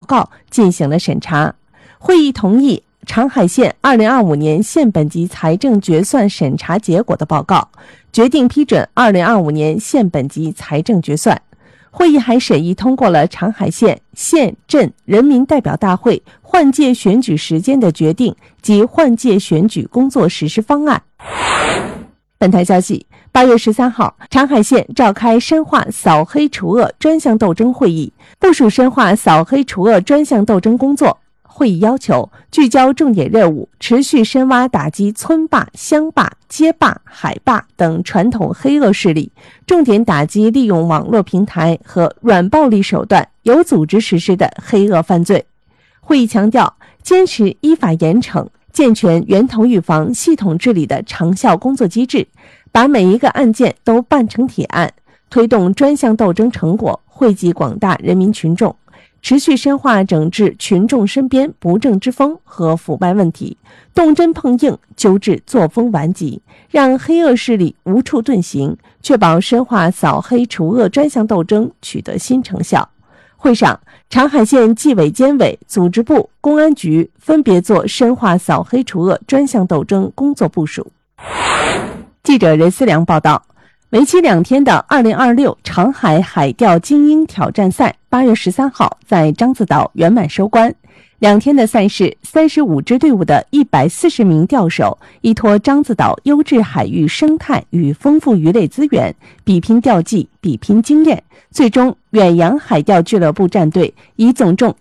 告进行了审查。会议同意长海县2025年县本级财政决算审查结果的报告，决定批准2025年县本级财政决算。会议还审议通过了长海县县镇人民代表大会换届选举时间的决定及换届选举工作实施方案。本台消息，8月13号，长海县召开深化扫黑除恶专项斗争会议，部署深化扫黑除恶专项斗争工作。会议要求聚焦重点任务，持续深挖打击村霸、乡霸、街霸、海霸等传统黑恶势力，重点打击利用网络平台和软暴力手段有组织实施的黑恶犯罪。会议强调，坚持依法严惩，健全源头预防、系统治理的长效工作机制，把每一个案件都办成铁案，推动专项斗争成果惠及广大人民群众。持续深化整治群众身边不正之风和腐败问题，动真碰硬，纠治作风顽疾，让黑恶势力无处遁形，确保深化扫黑除恶专项斗争取得新成效。会上，长海县纪委监委、组织部、公安局分别做深化扫黑除恶专项斗争工作部署。记者任思良报道。为期2天的2026长海海钓精英挑战赛8月13号在獐子岛圆满收官。2天的赛事，35支队伍的140名钓手依托獐子岛优质海域生态与丰富鱼类资源，比拼钓技，比拼经验。最终，远洋海钓俱乐部战队以总重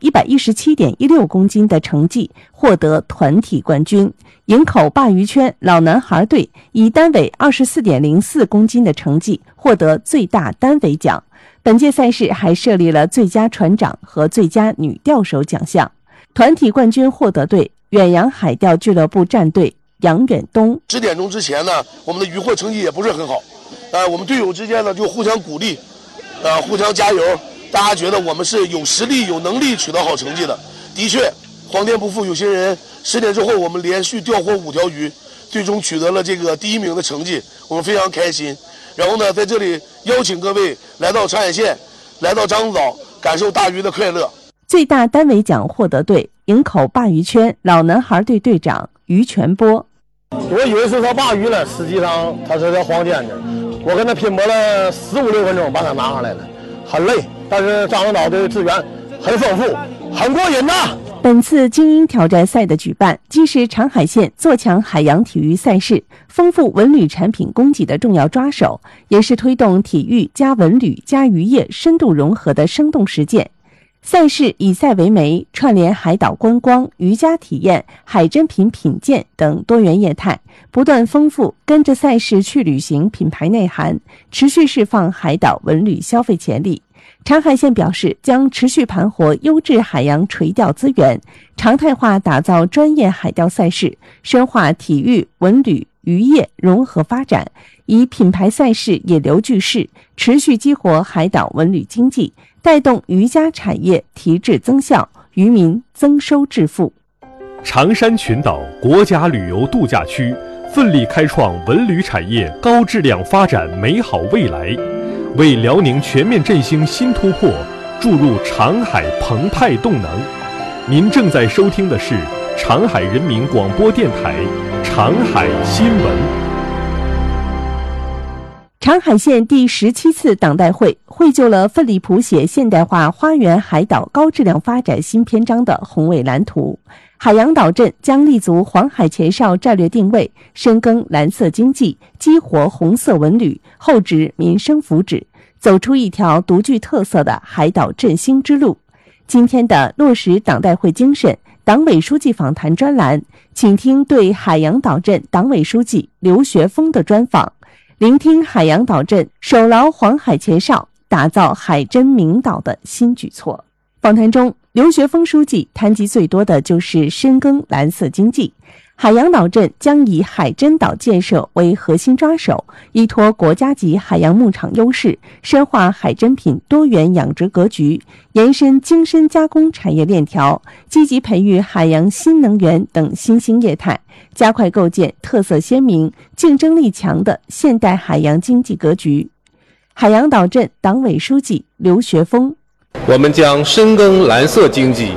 117.16公斤的成绩获得团体冠军。营口鲅鱼圈老男孩队以单尾24.04公斤的成绩获得最大单尾奖。本届赛事还设立了最佳船长和最佳女钓手奖项。团体冠军获得队远洋海钓俱乐部战队杨远东。 10点钟之前呢，我们的渔获成绩也不是很好，我们队友之间呢就互相鼓励，互相加油。大家觉得我们是有实力、有能力取得好成绩的。的确，皇天不负有心人，10点之后我们连续钓获5条鱼，最终取得了这个第1名的成绩，我们非常开心。然后呢，在这里邀请各位来到长海县，来到獐子岛，感受大鱼的快乐。 最大单尾奖获得队营口鲅鱼圈老男孩队队长于全波。 我以为是条鲅鱼了，实际上它是条黄鲣的。我跟他拼搏了15、16分钟把它拿上来了，很累，但是獐子岛的资源很丰富，很过瘾呐。 本次精英挑战赛的举办，既是长海县做强海洋体育赛事、丰富文旅产品供给的重要抓手，也是推动体育加文旅加渔业深度融合的生动实践。赛事以赛为媒，串联海岛观光、渔家体验、海珍品品鉴等多元业态，不断丰富跟着赛事去旅行品牌内涵，持续释放海岛文旅消费潜力。长海县表示，将持续盘活优质海洋垂钓资源，常态化打造专业海钓赛事，深化体育、文旅、渔业融合发展，以品牌赛事引流聚势，持续激活海岛文旅经济，带动渔家产业提质增效，渔民增收致富。 长山群岛国家旅游度假区奋力开创文旅产业高质量发展美好未来，为辽宁全面振兴新突破注入长海澎湃动能。您正在收听的是长海人民广播电台长海新闻。 长海县第17次党代会绘就了奋力谱写现代化花园海岛高质量发展新篇章的宏伟蓝图。海洋岛镇将立足黄海前哨战略定位，深耕蓝色经济，激活红色文旅，厚植民生福祉，走出一条独具特色的海岛振兴之路。今天的落实党代会精神党委书记访谈专栏，请听对海洋岛镇党委书记刘学峰的专访，聆听海洋岛镇守牢黄海前哨，打造海珍名岛的新举措。访谈中，刘学峰书记谈及最多的就是深耕蓝色经济。海洋岛镇将以海珍岛建设为核心抓手，依托国家级海洋牧场优势，深化海珍品多元养殖格局，延伸精深加工产业链条，积极培育海洋新能源等新兴业态，加快构建特色鲜明、竞争力强的现代海洋经济格局。海洋岛镇党委书记刘学峰： 我们将深耕蓝色经济，